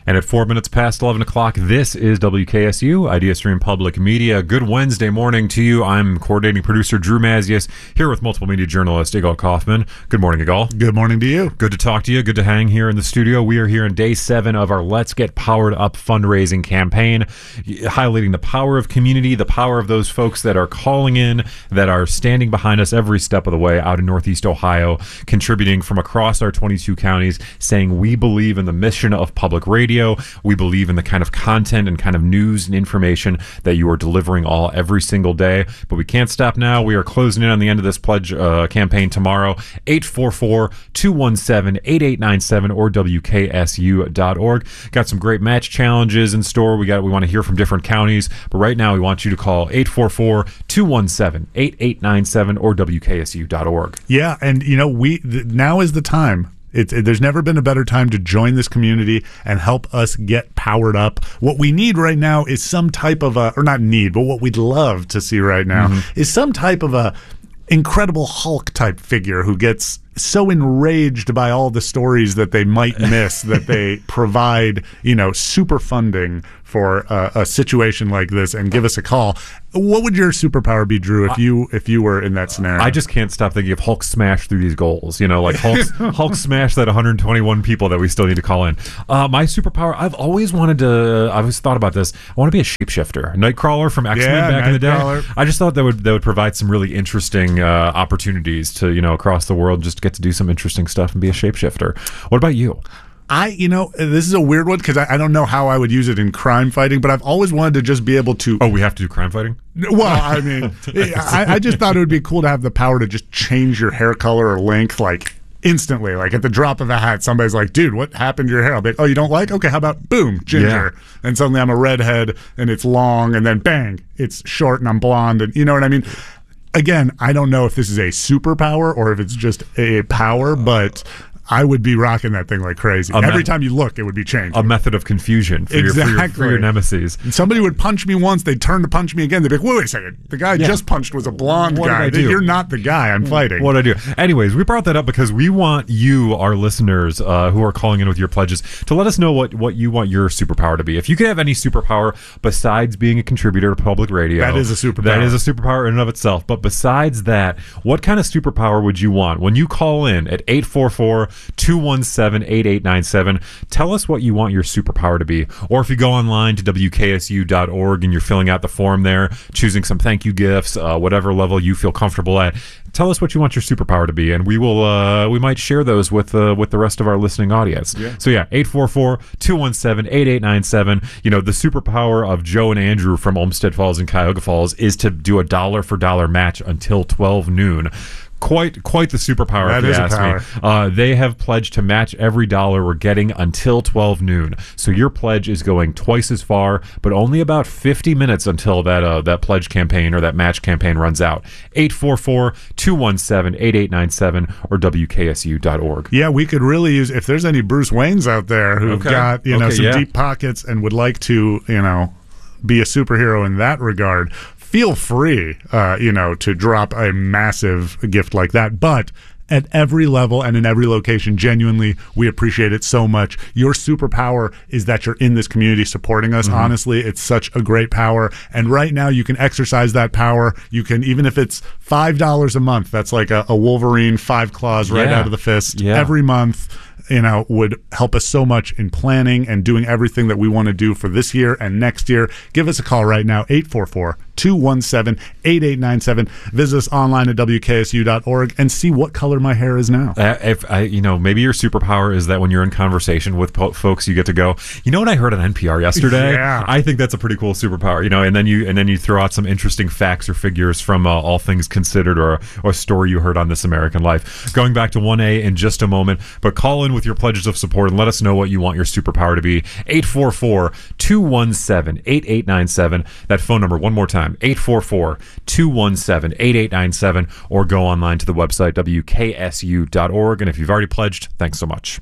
And at four minutes past eleven o'clock, this is W K S U, Idea Stream Public Media. Good Wednesday morning to you. I'm coordinating producer Drew Mazius, here with multiple media journalist Igal Kaufman. Good morning, Igal. Good morning to you. Good to talk to you. Good to hang here in the studio. We are here in day seven of our Let's Get Powered Up fundraising campaign, highlighting the power of community, the power of those folks that are calling in, that are standing behind us every step of the way out in Northeast Ohio, contributing from across our twenty-two counties, saying we believe in the mission of public radio. We believe in the kind of content and kind of news and information that you are delivering all every single day. But we can't stop now. We are closing in on the end of this pledge uh, campaign tomorrow. eight four four, two one seven, eight eight nine seven or W K S U dot org. Got some great match challenges in store. We got we want to hear from different counties. But right now we want you to call eight four four, two one seven, eight eight nine seven or W K S U dot org. Yeah, and you know, we th- now is the time. It, it, there's never been a better time to join this community and help us get powered up. What we need right now is some type of a, or not need, but what we'd love to see right now mm-hmm. is some type of a Incredible Hulk type figure who gets so enraged by all the stories that they might miss that they provide, you know, super funding for a, a situation like this and give us a call. What would your superpower be, Drew, if you if you were in that scenario? I just can't stop thinking of Hulk smash through these goals. You know, like Hulk Hulk smash that one hundred twenty-one people that we still need to call in. Uh, my superpower, I've always wanted to, I've always thought about this. I want to be a shapeshifter. Nightcrawler from X-Men yeah, back in the day. Crawler. I just thought that would that would provide some really interesting uh, opportunities to, you know, across the world just to get to do some interesting stuff and be a shapeshifter. What about you? I, you know, this is a weird one because I, I don't know how I would use it in crime fighting, but I've always wanted to just be able to. Oh, we have to do crime fighting? Well, I mean, I, I just thought it would be cool to have the power to just change your hair color or length, like instantly, like at the drop of a hat. Somebody's like, dude, what happened to your hair? I'll be like, oh, you don't like? Okay, how about boom, ginger? Yeah. And suddenly I'm a redhead and it's long, and then bang, it's short and I'm blonde. And you know what I mean? Again, I don't know if this is a superpower or if it's just a power, but I would be rocking that thing like crazy. A Every me- time you look, it would be changing. A method of confusion for, exactly. your, for, your, for your nemesis. And somebody would punch me once, they'd turn to punch me again. They'd be like, wait, wait a second. The guy I yeah. just punched was a blonde what guy. You're not the guy I'm fighting. What did I do? Anyways, we brought that up because we want you, our listeners, uh, who are calling in with your pledges, to let us know what, what you want your superpower to be. If you could have any superpower besides being a contributor to public radio. That is a superpower. That is a superpower in and of itself. But besides that, what kind of superpower would you want? When you call in at eight four four, two one seven, eight eight nine seven, tell us what you want your superpower to be. Or if you go online to W K S U dot org and you're filling out the form there, choosing some thank you gifts, uh, whatever level you feel comfortable at, tell us what you want your superpower to be, and we will uh, we might share those with uh, with the rest of our listening audience. Yeah. So yeah, eight four four, two one seven, eight eight nine seven. You know, the superpower of Joe and Andrew from Olmsted Falls and Cuyahoga Falls is to do a dollar for dollar match until twelve noon. Quite quite the superpower, that if you is ask a power. me. Uh, they have pledged to match every dollar we're getting until twelve noon. So your pledge is going twice as far, but only about fifty minutes until that uh, that pledge campaign or that match campaign runs out. eight four four, two one seven, eight eight nine seven or W K S U dot org. Yeah, we could really use, if there's any Bruce Waynes out there who've okay. got, you know, okay, some yeah. deep pockets and would like to, you know, be a superhero in that regard, feel free, uh, you know, to drop a massive gift like that. But at every level and in every location, genuinely, we appreciate it so much. Your superpower is that you're in this community supporting us. Mm-hmm. Honestly, it's such a great power. And right now, you can exercise that power. You can, even if it's five dollars a month, that's like a, a Wolverine five claws right yeah. out of the fist yeah. every month. You know, would help us so much in planning and doing everything that we want to do for this year and next year. Give us a call right now, eight four four, two one seven, eight eight nine seven. Visit us online at W K S U dot org and see what color my hair is now. Uh, if I, you know, maybe your superpower is that when you're in conversation with po- folks, you get to go, you know what I heard on N P R yesterday? Yeah. I think that's a pretty cool superpower, you know, and then you and then you throw out some interesting facts or figures from uh, All Things Considered or, or a story you heard on This American Life. Going back to one A in just a moment, but call in with your pledges of support and let us know what you want your superpower to be. eight four four, two one seven, eight eight nine seven. That phone number one more time, eight four four, two one seven, eight eight nine seven, or go online to the website W K S U dot org. And if you've already pledged, thanks so much.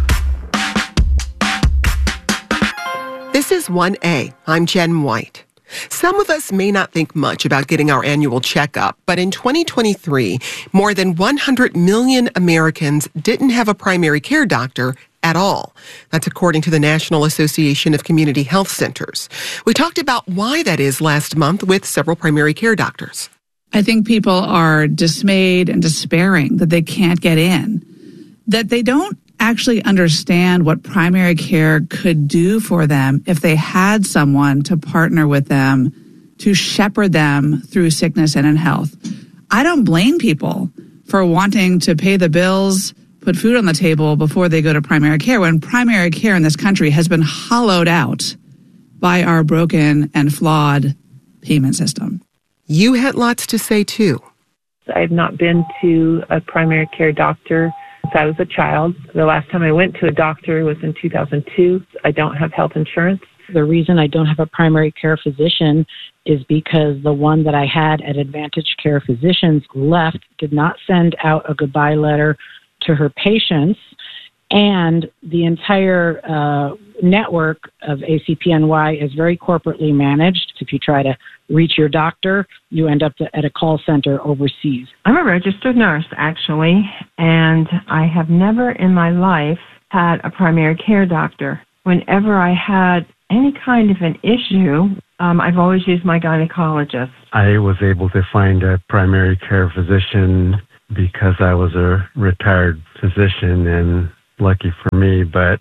This is one A. I'm Jen White. Some of us may not think much about getting our annual checkup, but in twenty twenty-three, more than one hundred million Americans didn't have a primary care doctor at all. That's according to the National Association of Community Health Centers. We talked about why that is last month with several primary care doctors. I think people are dismayed and despairing that they can't get in, that they don't actually understand what primary care could do for them if they had someone to partner with them to shepherd them through sickness and in health. I don't blame people for wanting to pay the bills, put food on the table before they go to primary care, when primary care in this country has been hollowed out by our broken and flawed payment system. You had lots to say, too. I've not been to a primary care doctor since I was a child. The last time I went to a doctor was in two thousand two. I don't have health insurance. The reason I don't have a primary care physician is because the one that I had at Advantage Care Physicians left, did not send out a goodbye letter to her patients, and the entire uh, network of A C P N Y is very corporately managed. If you try to reach your doctor, you end up at a call center overseas. I'm a registered nurse, actually, and I have never in my life had a primary care doctor. Whenever I had any kind of an issue, um, I've always used my gynecologist. I was able to find a primary care physician because I was a retired physician, and lucky for me, but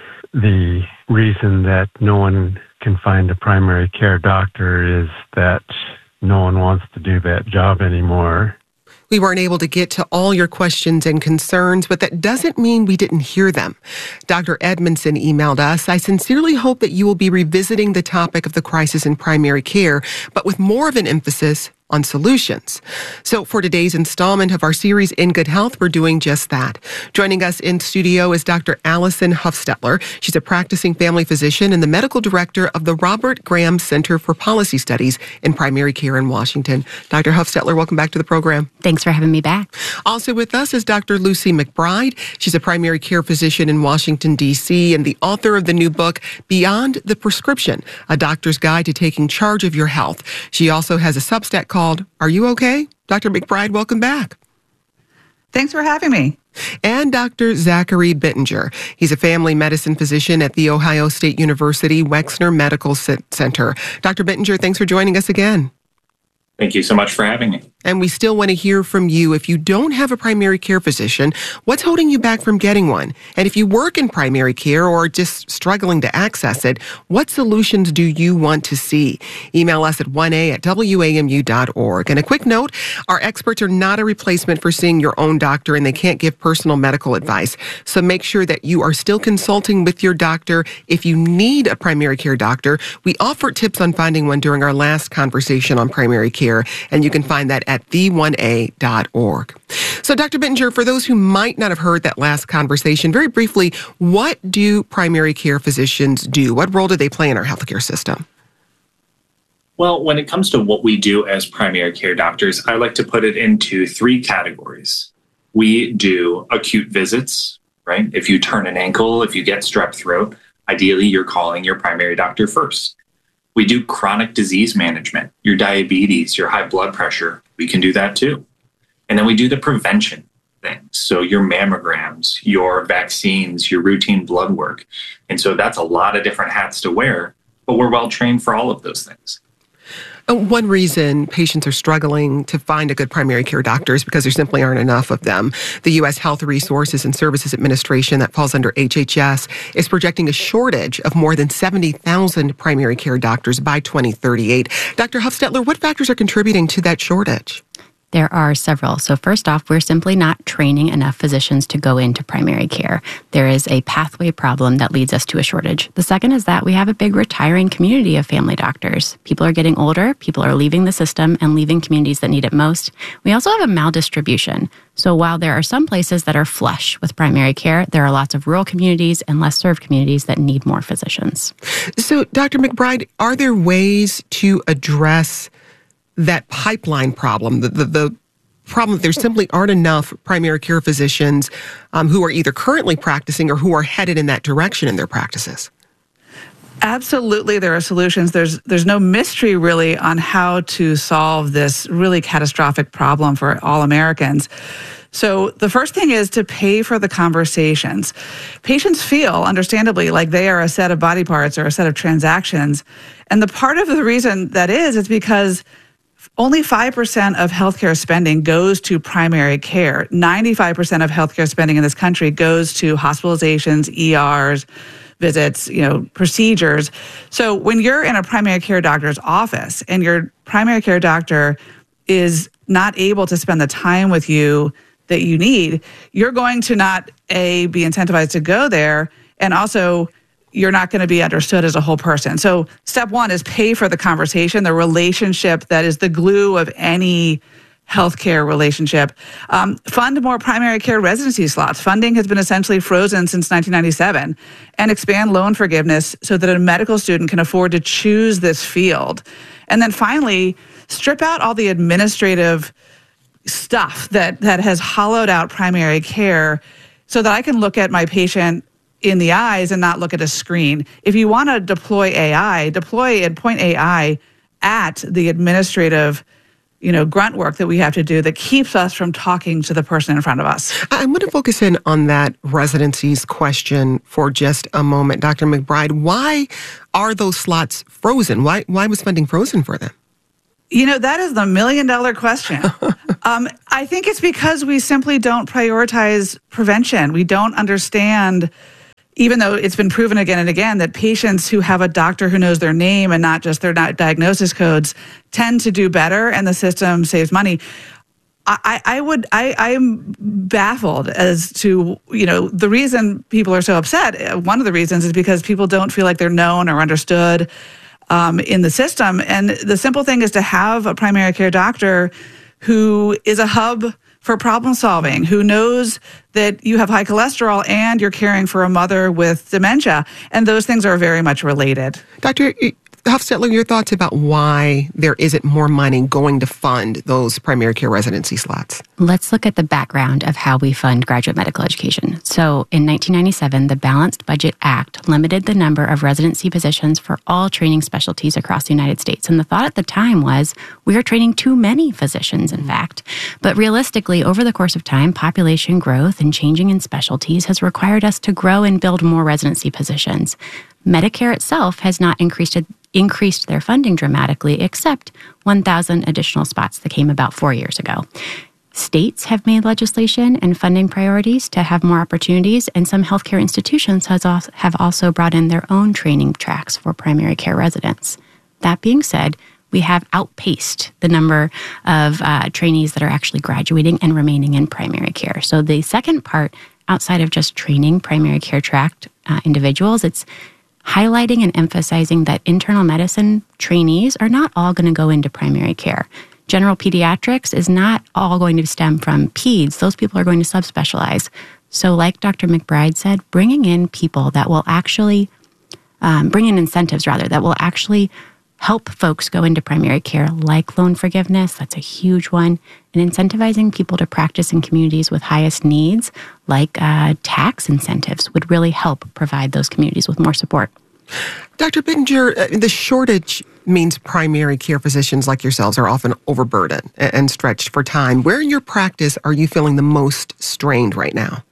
the reason that no one can find a primary care doctor is that no one wants to do that job anymore. We weren't able to get to all your questions and concerns, but that doesn't mean we didn't hear them. Doctor Edmondson emailed us, "I sincerely hope that you will be revisiting the topic of the crisis in primary care, but with more of an emphasis on solutions." So for today's installment of our series In Good Health, we're doing just that. Joining us in studio is Doctor Allison Huffstetler. She's a practicing family physician and the medical director of the Robert Graham Center for Policy Studies in Primary Care in Washington. Doctor Huffstetler, welcome back to the program. Thanks for having me back. Also with us is Doctor Lucy McBride. She's a primary care physician in Washington, D C, and the author of the new book, Beyond the Prescription, A Doctor's Guide to Taking Charge of Your Health. She also has a Substack called Are You Okay? Doctor McBride, welcome back. Thanks for having me. And Doctor Zachary Bittinger. He's a family medicine physician at The Ohio State University Wexner Medical Center. Doctor Bittinger, thanks for joining us again. Thank you so much for having me. And we still want to hear from you. If you don't have a primary care physician, what's holding you back from getting one? And if you work in primary care or just struggling to access it, what solutions do you want to see? Email us at one a at w a m u dot org. And a quick note, our experts are not a replacement for seeing your own doctor, and they can't give personal medical advice. So make sure that you are still consulting with your doctor. If you need a primary care doctor, we offered tips on finding one during our last conversation on primary care, and you can find that at the one a dot org. So, Doctor Bittinger, for those who might not have heard that last conversation, very briefly, what do primary care physicians do? What role do they play in our healthcare system? Well, when it comes to what we do as primary care doctors, I like to put it into three categories. We do acute visits, right? If you turn an ankle, if you get strep throat, ideally you're calling your primary doctor first. We do chronic disease management, your diabetes, your high blood pressure. We can do that too. And then we do the prevention things. So your mammograms, your vaccines, your routine blood work. And so that's a lot of different hats to wear, but we're well trained for all of those things. One reason patients are struggling to find a good primary care doctor is because there simply aren't enough of them. The U S Health Resources and Services Administration, that falls under H H S, is projecting a shortage of more than seventy thousand primary care doctors by twenty thirty-eight. Doctor Huffstetler, what factors are contributing to that shortage? There are several. So first off, we're simply not training enough physicians to go into primary care. There is a pathway problem that leads us to a shortage. The second is that we have a big retiring community of family doctors. People are getting older, people are leaving the system and leaving communities that need it most. We also have a maldistribution. So while there are some places that are flush with primary care, there are lots of rural communities and less served communities that need more physicians. So, Doctor McBride, are there ways to address that pipeline problem, the, the, the problem that there simply aren't enough primary care physicians um, who are either currently practicing or who are headed in that direction in their practices? Absolutely, there are solutions. There's there's no mystery really on how to solve this really catastrophic problem for all Americans. So the first thing is to pay for the conversations. Patients feel, understandably, like they are a set of body parts or a set of transactions. And the part of the reason that is, is because only five percent of healthcare spending goes to primary care. ninety-five percent of healthcare spending in this country goes to hospitalizations, E Rs, visits, you know, procedures. So when you're in a primary care doctor's office and your primary care doctor is not able to spend the time with you that you need, you're going to not, A, be incentivized to go there, and also you're not going to be understood as a whole person. So step one is pay for the conversation, the relationship that is the glue of any healthcare relationship. Um, fund more primary care residency slots. Funding has been essentially frozen since nineteen ninety-seven, and expand loan forgiveness so that a medical student can afford to choose this field. And then finally, strip out all the administrative stuff that, that has hollowed out primary care so that I can look at my patient in the eyes and not look at a screen. If you want to deploy A I, deploy and point A I at the administrative, you know, grunt work that we have to do that keeps us from talking to the person in front of us. I want to focus in on that residencies question for just a moment. Doctor McBride, why are those slots frozen? Why, why was funding frozen for them? You know, that is the million dollar question. um, I think it's because we simply don't prioritize prevention. We don't understand, even though it's been proven again and again, that patients who have a doctor who knows their name and not just their diagnosis codes tend to do better, and the system saves money. I, I would, I, I'm baffled as to, you know, the reason people are so upset. One of the reasons is because people don't feel like they're known or understood um, in the system. And the simple thing is to have a primary care doctor who is a hub for problem solving, who knows that you have high cholesterol and you're caring for a mother with dementia. And those things are very much related. Doctor Hufstetler, your thoughts about why there isn't more money going to fund those primary care residency slots? Let's look at the background of how we fund graduate medical education. So in nineteen ninety-seven, the Balanced Budget Act limited the number of residency positions for all training specialties across the United States. And the thought at the time was we are training too many physicians, in fact. But realistically, over the course of time, population growth and changing in specialties has required us to grow and build more residency positions. Medicare itself has not increased it, increased their funding dramatically, except one thousand additional spots that came about four years ago. States have made legislation and funding priorities to have more opportunities, and some healthcare institutions has also, have also brought in their own training tracks for primary care residents. That being said, we have outpaced the number of uh, trainees that are actually graduating and remaining in primary care. So the second part, outside of just training primary care tracked uh, individuals, it's highlighting and emphasizing that internal medicine trainees are not all going to go into primary care. General pediatrics is not all going to stem from peds. Those people are going to subspecialize. So like Doctor McBride said, bringing in people that will actually, um, bring in incentives rather, that will actually help folks go into primary care, like loan forgiveness, that's a huge one, and incentivizing people to practice in communities with highest needs, like uh, tax incentives, would really help provide those communities with more support. Doctor Bittinger, uh, the shortage means primary care physicians like yourselves are often overburdened and stretched for time. Where in your practice are you feeling the most strained right now?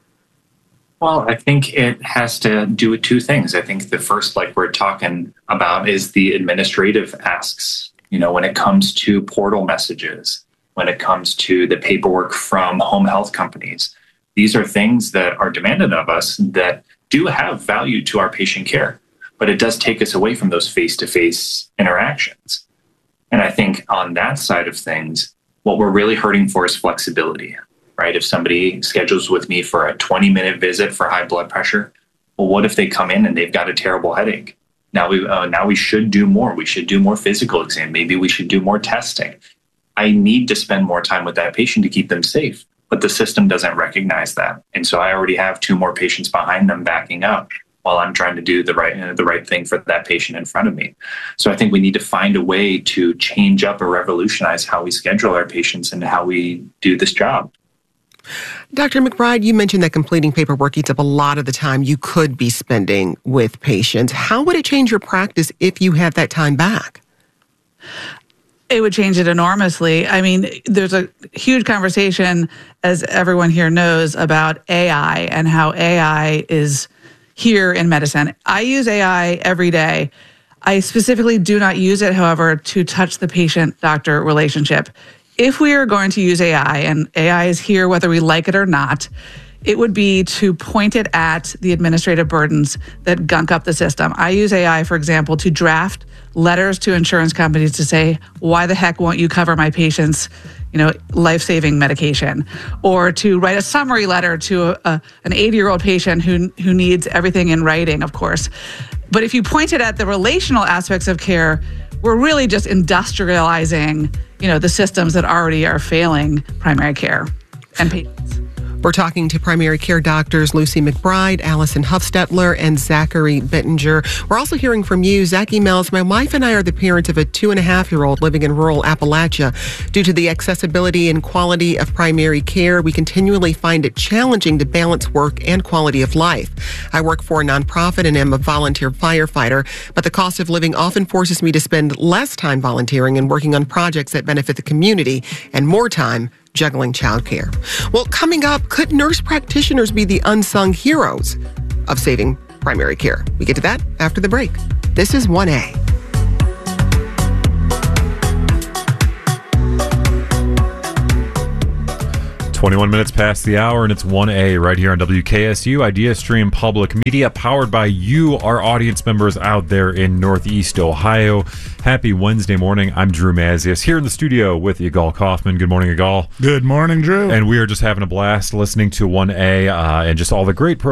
Well, I think it has to do with two things. I think the first, like we're talking about, is the administrative asks. You know, when it comes to portal messages, when it comes to the paperwork from home health companies, these are things that are demanded of us that do have value to our patient care, but it does take us away from those face-to-face interactions. And I think on that side of things, what we're really hurting for is flexibility. Right? If somebody schedules with me for a twenty minute visit for high blood pressure, well, what if they come in and they've got a terrible headache? Now we uh, now we should do more. We should do more physical exam. Maybe we should do more testing. I need to spend more time with that patient to keep them safe, but the system doesn't recognize that. And so I already have two more patients behind them backing up while I'm trying to do the right uh, the right thing for that patient in front of me. So I think we need to find a way to change up or revolutionize how we schedule our patients and how we do this job. Doctor McBride, you mentioned that completing paperwork eats up a lot of the time you could be spending with patients. How would it change your practice if you had that time back? It would change it enormously. I mean, there's a huge conversation, as everyone here knows, about A I and how A I is here in medicine. I use A I every day. I specifically do not use it, however, to touch the patient-doctor relationship. If we are going to use A I, and A I is here whether we like it or not, it would be to point it at the administrative burdens that gunk up the system. I use A I, for example, to draft letters to insurance companies to say, why the heck won't you cover my patient's, you know, life-saving medication? Or to write a summary letter to a, a, an eighty-year-old patient who who needs everything in writing, of course. But if you point it at the relational aspects of care, we're really just industrializing, you know, the systems that already are failing primary care and patients. We're talking to primary care doctors Lucy McBride, Allison Huffstetler, and Zachary Bittinger. We're also hearing from you. Zach emails, my wife and I are the parents of a two and a half year old living in rural Appalachia. Due to the accessibility and quality of primary care, we continually find it challenging to balance work and quality of life. I work for a nonprofit and am a volunteer firefighter, but the cost of living often forces me to spend less time volunteering and working on projects that benefit the community and more time juggling childcare. Well, coming up, could nurse practitioners be the unsung heroes of saving primary care? We get to that after the break. This is one A. twenty-one minutes past the hour, and it's one A right here on W K S U, Idea Stream Public Media, powered by you, our audience members out there in Northeast Ohio. Happy Wednesday morning. I'm Drew Mazius here in the studio with Yigal Kaufman. Good morning, Yigal. Good morning, Drew. And we are just having a blast listening to one A uh, and just all the great programs